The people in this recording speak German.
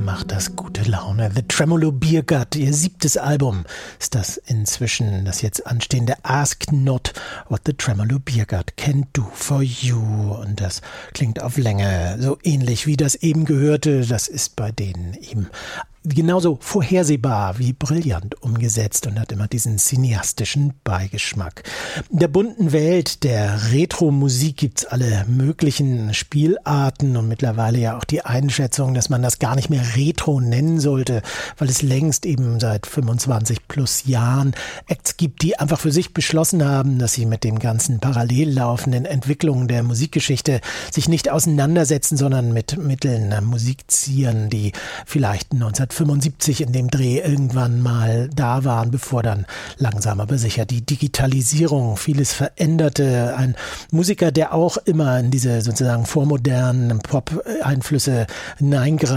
macht das gute Laune. The Tremolo Beergut, ihr 7. Album ist das inzwischen, das jetzt anstehende Ask Not What the Tremolo Beergut Can Do For You. Und das klingt auf Länge so ähnlich wie das eben gehörte. Das ist bei denen eben genauso vorhersehbar wie brillant umgesetzt und hat immer diesen cineastischen Beigeschmack. In der bunten Welt der Retro-Musik gibt's alle möglichen Spielarten und mittlerweile ja auch die Einschätzung, dass man das gar nicht mehr Retro nennen sollte, weil es längst eben seit 25 plus Jahren Acts gibt, die einfach für sich beschlossen haben, dass sie mit dem ganzen parallel laufenden Entwicklungen der Musikgeschichte sich nicht auseinandersetzen, sondern mit Mitteln Musik zieren, die vielleicht 1975 in dem Dreh irgendwann mal da waren, bevor dann langsam aber sicher die Digitalisierung vieles veränderte. Ein Musiker, der auch immer in diese sozusagen vormodernen Pop-Einflüsse hineingreift,